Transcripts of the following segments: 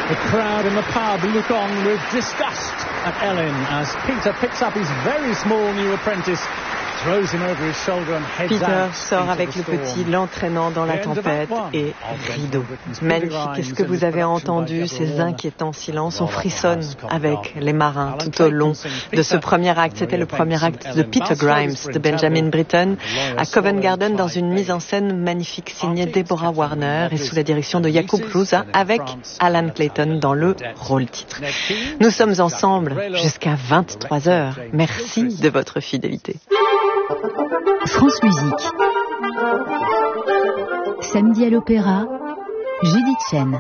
The crowd in the pub look on with disgust at Ellen as Peter picks up his very small new apprentice, throws him over his shoulder and heads Peter out sort avec le petit, l'entraînant dans la tempête et rideau. Magnifique. Est-ce que vous avez entendu ces inquiétants silences? On frissonne avec les marins tout au long de ce premier acte. C'était le premier acte de Peter Grimes de Benjamin Britten à Covent Garden dans une mise en scène magnifique signée Deborah Warner et sous la direction de Jakub Hrusa avec Alan Clayton dans le rôle titre. Nous sommes ensemble jusqu'à 23h. Merci de votre fidélité. France Musique. Samedi à l'Opéra, Judith Chen.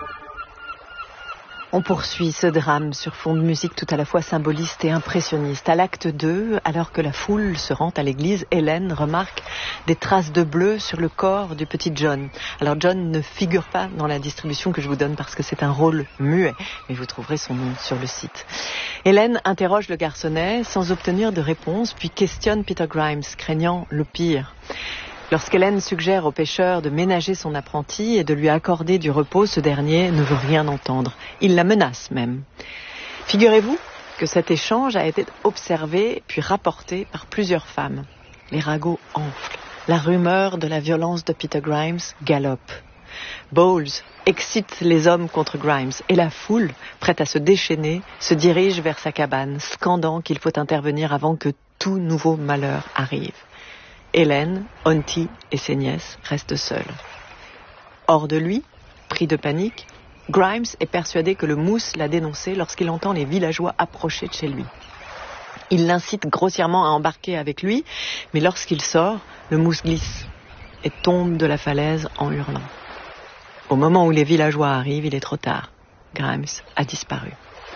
On poursuit ce drame sur fond de musique tout à la fois symboliste et impressionniste. À l'acte 2, alors que la foule se rend à l'église, Hélène remarque des traces de bleu sur le corps du petit John. Alors John ne figure pas dans la distribution que je vous donne parce que c'est un rôle muet, mais vous trouverez son nom sur le site. Hélène interroge le garçonnet sans obtenir de réponse, puis questionne Peter Grimes, craignant le pire. Lorsqu'Hélène suggère au pêcheur de ménager son apprenti et de lui accorder du repos, ce dernier ne veut rien entendre. Il la menace même. Figurez-vous que cet échange a été observé puis rapporté par plusieurs femmes. Les ragots enflent. La rumeur de la violence de Peter Grimes galope. Bowles excite les hommes contre Grimes et la foule, prête à se déchaîner, se dirige vers sa cabane, scandant qu'il faut intervenir avant que tout nouveau malheur arrive. Hélène, Auntie et ses nièces restent seules. Hors de lui, pris de panique, Grimes est persuadé que le mousse l'a dénoncé lorsqu'il entend les villageois approcher de chez lui. Il l'incite grossièrement à embarquer avec lui, mais lorsqu'il sort, le mousse glisse et tombe de la falaise en hurlant. Au moment où les villageois arrivent, il est trop tard. Grimes a disparu.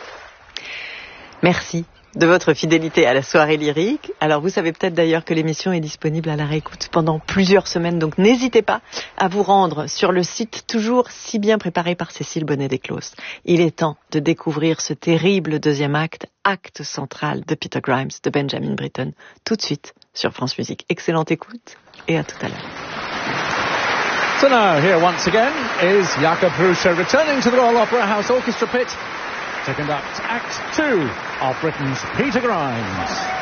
Merci de votre fidélité à la soirée lyrique. Alors vous savez peut-être d'ailleurs que l'émission est disponible à la réécoute pendant plusieurs semaines, donc n'hésitez pas à vous rendre sur le site toujours si bien préparé par Cécile Bonnet-Descloses. Il est temps de découvrir ce terrible deuxième acte, acte central de Peter Grimes de Benjamin Britten, tout de suite sur France Musique. Excellente écoute et à tout à l'heure. So now, here once again is Jakub Hrusa returning to the Royal Opera House Orchestra pit to conduct Act 2 of Britain's Peter Grimes.